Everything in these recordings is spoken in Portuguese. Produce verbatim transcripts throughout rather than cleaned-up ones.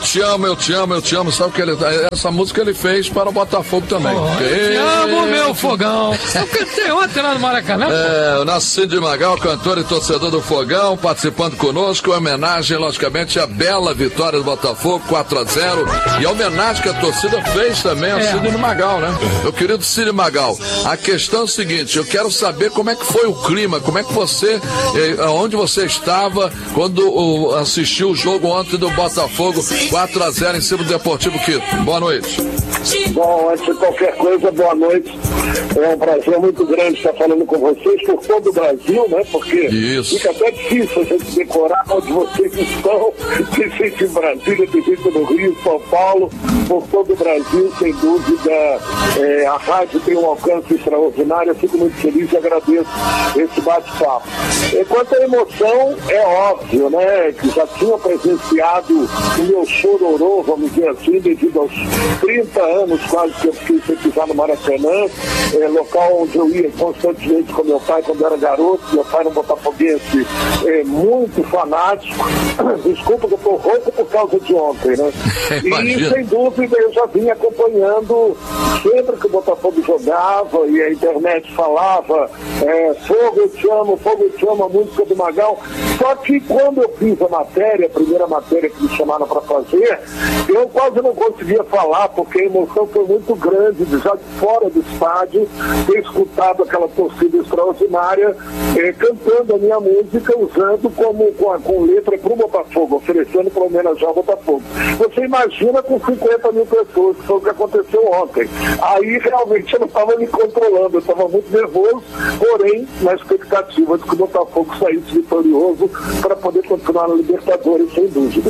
te amo, eu te amo, eu te amo. Sabe que ele, essa música ele fez para o Botafogo também. Oh, eu te amo, meu Fogão. Eu cantei ontem lá no Maracanã. É, o nosso Cid Magal, cantor e torcedor do Fogão, participando conosco, em homenagem, logicamente, à bela vitória do Botafogo, quatro a zero. E a homenagem que a torcida fez também ao é. Cid Magal, né? Meu querido Cid Magal, a questão é o seguinte, eu quero saber como é que foi o clima, como é que você, eh, onde você estava quando oh, assistiu o jogo ontem do Botafogo, quatro a zero em cima do Deportivo Quito. Boa noite. Bom, antes de qualquer coisa, boa noite. É um prazer muito grande estar falando com vocês por todo o Brasil, né? Porque Isso. fica até difícil a gente decorar onde vocês estão. Tem gente em Brasília, tem gente no Rio, São Paulo, por todo o Brasil, sem dúvida. É, a rádio tem um alcance extraordinário. Eu fico muito feliz e agradeço esse bate-papo. Quanto à emoção, é óbvio, né? Que já tinha presenciado o meu chororô, vamos dizer assim, devido aos trinta anos quase que eu fiquei sem pisar no Maracanã, é, local onde eu ia constantemente com meu pai quando eu era garoto. Meu pai era um botafoguense é, muito fanático. Desculpa que eu estou rouco por causa de ontem, né? E sem dúvida eu já vinha acompanhando sempre que o Botafogo jogava e a internet falava é, Fogo eu te amo, Fogo eu te amo, a música do Magal. Só que quando eu fiz a matéria, a primeira matéria que me chamaram para fazer, eu quase não conseguia falar porque a emoção foi muito grande, já de fora do estádio, ter escutado aquela torcida extraordinária eh, cantando a minha música, usando como com, a, com letra para o Botafogo, oferecendo para homenagear o Botafogo. Você imagina com cinquenta mil pessoas, que foi o que aconteceu ontem. Aí realmente eu não estava me controlando, eu estava muito nervoso, porém na expectativa de que o Botafogo saísse vitorioso para poder continuar na Libertadores, sem dúvida.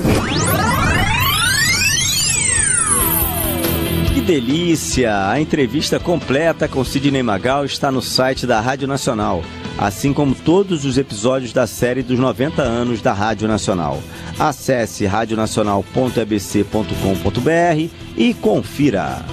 Que delícia! A entrevista completa com Sidney Magal está no site da Rádio Nacional, assim como todos os episódios da série dos noventa anos da Rádio Nacional. Acesse rádio nacional ponto e b c ponto com ponto b r e confira.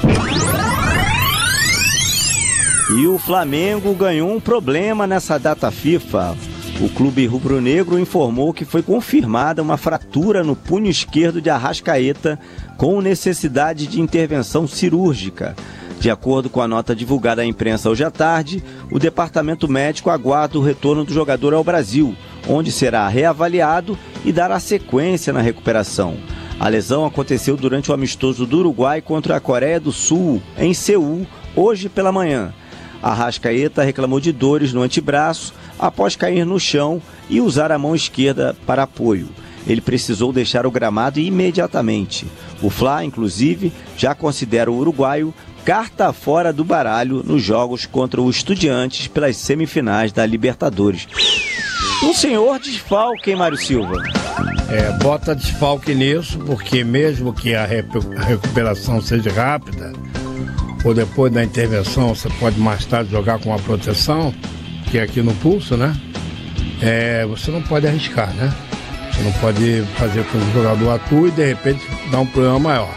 E o Flamengo ganhou um problema nessa data FIFA. O clube rubro-negro informou que foi confirmada uma fratura no punho esquerdo de Arrascaeta com necessidade de intervenção cirúrgica. De acordo com a nota divulgada à imprensa hoje à tarde, o departamento médico aguarda o retorno do jogador ao Brasil, onde será reavaliado e dará sequência na recuperação. A lesão aconteceu durante o amistoso do Uruguai contra a Coreia do Sul, em Seul, hoje pela manhã. Arrascaeta reclamou de dores no antebraço após cair no chão e usar a mão esquerda para apoio. Ele precisou deixar o gramado imediatamente. O Fla, inclusive, já considera o uruguaio carta fora do baralho nos jogos contra o Estudiantes pelas semifinais da Libertadores. Um senhor desfalque, hein, Mário Silva? É, bota desfalque nisso, porque mesmo que a recuperação seja rápida, ou depois da intervenção você pode mais tarde jogar com uma proteção, que é aqui no pulso, né? É, você não pode arriscar, né? Você não pode fazer com que o jogador atue e de repente dar um problema maior.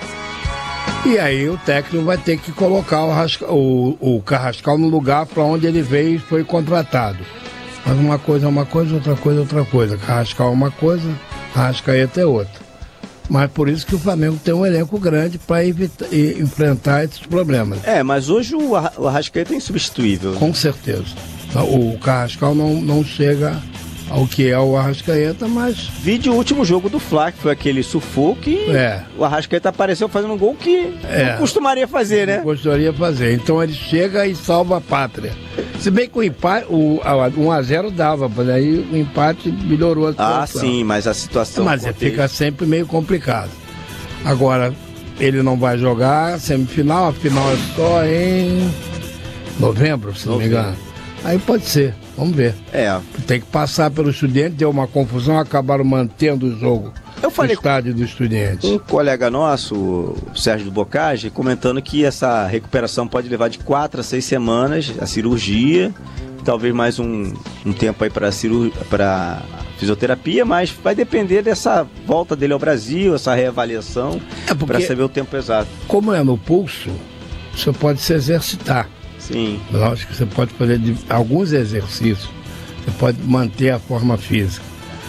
E aí o técnico vai ter que colocar o, Rasca, o, o Carrascal no lugar para onde ele veio e foi contratado. Mas uma coisa é uma coisa, outra coisa é outra coisa. Carrascal é uma coisa, Arrascaeta é outra. Mas por isso que o Flamengo tem um elenco grande para enfrentar esses problemas. É, mas hoje o Arrascaeta é insubstituível. Com certeza. O Carrascal não, não chega ao que é o Arrascaeta, mas... Vide o último jogo do Fla, que foi aquele sufoco e é. o Arrascaeta apareceu fazendo um gol que é. não costumaria fazer, né? Não costumaria fazer. Então ele chega e salva a pátria. Se bem que o empate, o um a zero dava, mas aí o empate melhorou a situação. Ah, sim, mas a situação... Mas ele fica sempre meio complicado. Agora, ele não vai jogar semifinal, a final é só em novembro, se não me engano. Aí pode ser, vamos ver. É. Tem que passar pelo Estudiante, deu uma confusão, acabaram mantendo o jogo Eu falei no estádio do Estudiante. Um colega nosso, o Sérgio do Bocage, comentando que essa recuperação pode levar de quatro a seis semanas, a cirurgia, talvez mais um, um tempo aí para para fisioterapia, mas vai depender dessa volta dele ao Brasil, essa reavaliação, é para saber o tempo exato. Como é no pulso, você pode se exercitar. Sim. Lógico que você pode fazer de, alguns exercícios, você pode manter a forma física.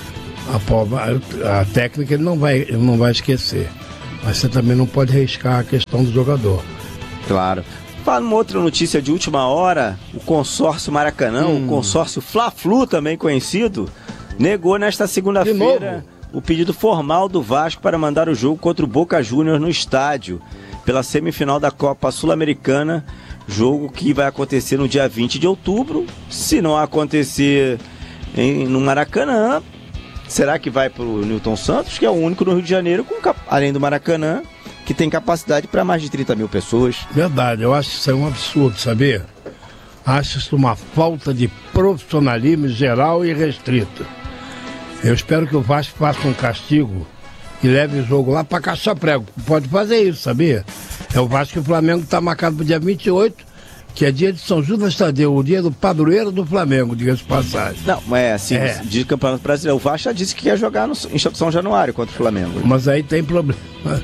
a, prova, a técnica ele não, vai, ele não vai esquecer. Mas você também não pode arriscar a questão do jogador. Claro. Fala uma outra notícia de última hora, o consórcio Maracanã, hum. o consórcio Fla-Flu, também conhecido, negou nesta segunda-feira o pedido formal do Vasco para mandar o jogo contra o Boca Juniors no estádio, pela semifinal da Copa Sul-Americana, jogo que vai acontecer no dia vinte de outubro. Se não acontecer em, no Maracanã, será que vai para o Newton Santos, que é o único no Rio de Janeiro, com, além do Maracanã, que tem capacidade para mais de trinta mil pessoas? Verdade, eu acho isso é um absurdo, sabia? Acho isso uma falta de profissionalismo geral e restrito. Eu espero que o Vasco faça um castigo e leve o jogo lá para Caça-Prego. Pode fazer isso, sabia? É o Vasco e o Flamengo está marcado para o dia vinte e oito, que é dia de São Judas Tadeu, o dia do padroeiro do Flamengo, diga-se de passagem. Não, mas é assim, é. de Campeonato Brasileiro. O Vasco já disse que quer jogar no, em São Januário contra o Flamengo. Mas aí tem problema.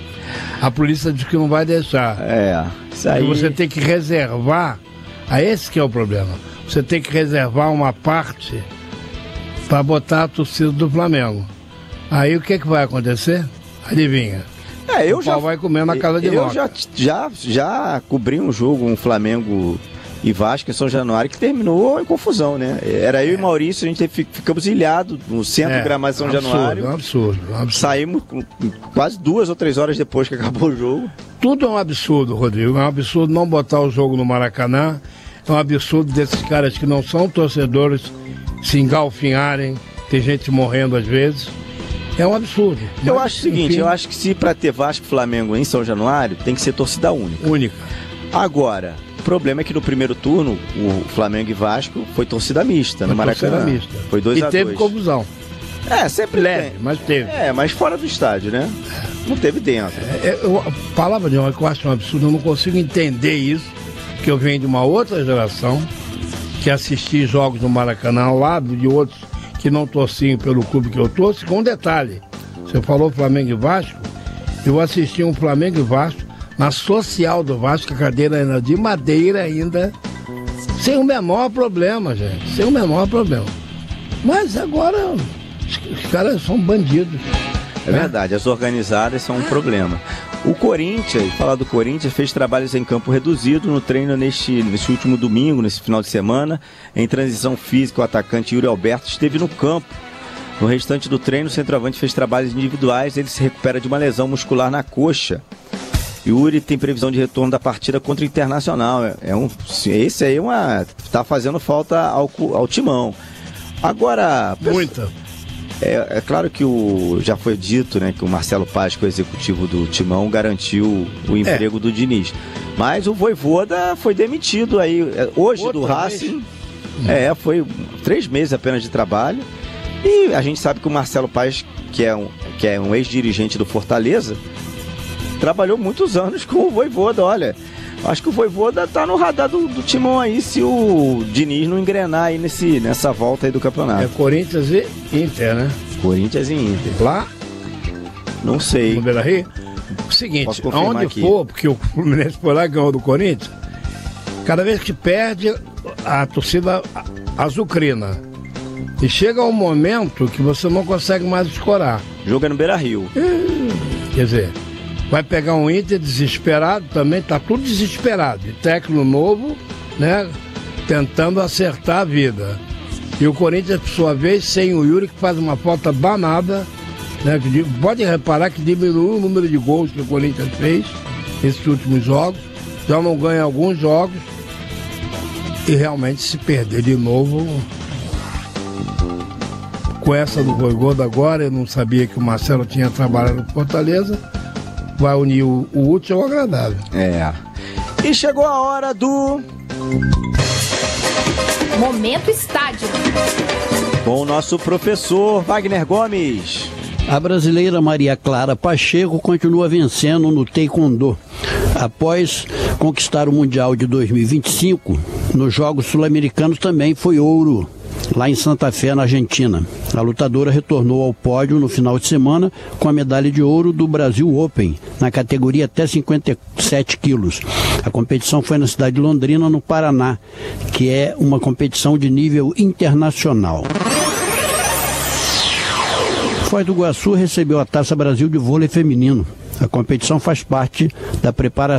A polícia diz que não vai deixar. É, isso aí... Você tem que reservar, a esse que é o problema. Você tem que reservar uma parte para botar a torcida do Flamengo. Aí o que, que vai acontecer? Adivinha? É, eu o já vai comer na casa de Eu Moca. já, já, já cobri um jogo, um Flamengo e Vasco em São Januário, que terminou em confusão, né? Era eu é. e Maurício, a gente ficamos ilhados no centro é, do gramado de São absurdo, Januário. Um absurdo, um absurdo. Saímos quase duas ou três horas depois que acabou o jogo. Tudo é um absurdo, Rodrigo. É um absurdo não botar o jogo no Maracanã. É um absurdo desses caras que não são torcedores se engalfinharem. Tem gente morrendo às vezes. É um absurdo. Eu Mas, acho o seguinte, enfim... eu acho que se para ter Vasco e Flamengo em São Januário, tem que ser torcida única. Única. Agora, o problema é que no primeiro turno, o Flamengo e Vasco foi torcida mista, no Maracanã. Torcida mista. Foi dois a dois. E teve confusão. É, sempre leve, tem. mas teve. É, mas fora do estádio, né? Não teve dentro. É, eu, palavra de honra que eu acho um absurdo, eu não consigo entender isso, que eu venho de uma outra geração, que assisti jogos no Maracanã ao lado de outros que não torciam pelo clube que eu torço, com um detalhe. Você falou Flamengo e Vasco, eu assisti um Flamengo e Vasco na social do Vasco, a cadeira era de madeira ainda, sem o menor problema, gente, sem o menor problema. Mas agora os, os caras são bandidos. É verdade, as organizadas são um problema. O Corinthians, falar do Corinthians, fez trabalhos em campo reduzido no treino neste, neste último domingo, nesse final de semana. Em transição física, o atacante Yuri Alberto esteve no campo. No restante do treino, o centroavante fez trabalhos individuais. Ele se recupera de uma lesão muscular na coxa. Yuri tem previsão de retorno da partida contra o Internacional. É um, esse aí é uma, tá fazendo falta ao, ao Timão. Agora... Muita. É, é claro que o, já foi dito, né, que o Marcelo Paz, que é o executivo do Timão, garantiu o emprego é. do Diniz. Mas o Vojvoda foi demitido aí, hoje Outra do Racing. É, foi três meses apenas de trabalho. E a gente sabe que o Marcelo Paz, que é um, que é um ex-dirigente do Fortaleza, trabalhou muitos anos com o Vojvoda. Olha, acho que o Vojvoda tá no radar do, do Timão aí, se o Diniz não engrenar aí nesse, nessa volta aí do campeonato. É Corinthians e Inter, né? Corinthians e Inter. Lá? Não sei. No Beira-Rio? O seguinte, aonde aqui. for, porque o Fluminense foi lá e ganhou do Corinthians, cada vez que perde, a torcida azucrina. E chega um momento que você não consegue mais escorar. Joga no Beira-Rio. Quer dizer... Vai pegar um Inter desesperado também, tá tudo desesperado. E técnico novo, né? Tentando acertar a vida. E o Corinthians, por sua vez, sem o Yuri, que faz uma falta danada, né? Pode reparar que diminuiu o número de gols que o Corinthians fez nesses últimos jogos. Já não ganha alguns jogos. E realmente se perder de novo. Com essa do Vojvoda agora, eu não sabia que o Marcelo tinha trabalhado no Fortaleza. Vai unir o, o útil ao agradável. É. E chegou a hora do... Momento Estádio. Com o nosso professor Wagner Gomes. A brasileira Maria Clara Pacheco continua vencendo no Taekwondo. Após conquistar o Mundial de dois mil e vinte e cinco, nos Jogos Sul-Americanos também foi ouro, lá em Santa Fé, na Argentina. A lutadora retornou ao pódio no final de semana com a medalha de ouro do Brasil Open, na categoria até cinquenta e sete quilos. A competição foi na cidade de Londrina, no Paraná, que é uma competição de nível internacional. Foz do Iguaçu recebeu a Taça Brasil de vôlei feminino. A competição faz parte da preparação